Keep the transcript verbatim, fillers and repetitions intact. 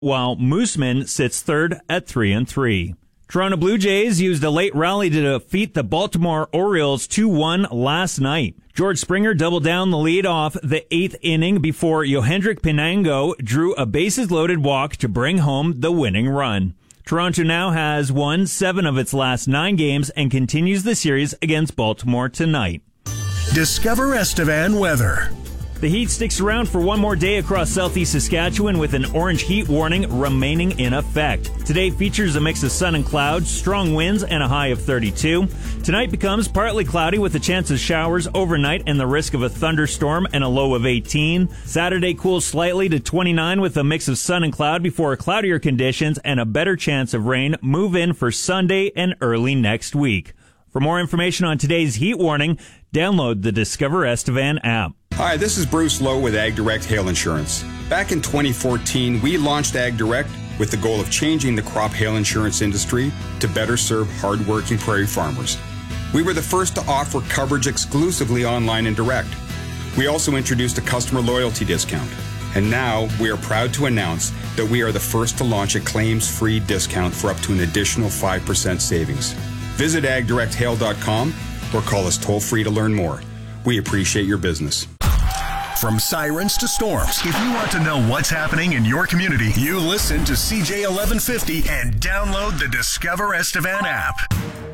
while Mooseman sits third at three and three. Toronto Blue Jays used a late rally to defeat the Baltimore Orioles two one last night. George Springer doubled down the lead off the eighth inning before Yohendrick Pinango drew a bases-loaded walk to bring home the winning run. Toronto now has won seven of its last nine games and continues the series against Baltimore tonight. Discover Estevan weather. The heat sticks around for one more day across southeast Saskatchewan with an orange heat warning remaining in effect. Today features a mix of sun and clouds, strong winds, and a high of thirty-two. Tonight becomes partly cloudy with a chance of showers overnight and the risk of a thunderstorm and a low of eighteen. Saturday cools slightly to twenty-nine with a mix of sun and cloud before cloudier conditions and a better chance of rain move in for Sunday and early next week. For more information on today's heat warning, download the Discover Estevan app. Hi, this is Bruce Lowe with AgDirect Hail Insurance. Back in twenty fourteen, we launched AgDirect with the goal of changing the crop hail insurance industry to better serve hard-working prairie farmers. We were the first to offer coverage exclusively online and direct. We also introduced a customer loyalty discount. And now we are proud to announce that we are the first to launch a claims-free discount for up to an additional five percent savings. Visit ag direct hail dot com or call us toll-free to learn more. We appreciate your business. From sirens to storms, if you want to know what's happening in your community, you listen to C J eleven fifty and download the Discover Estevan app.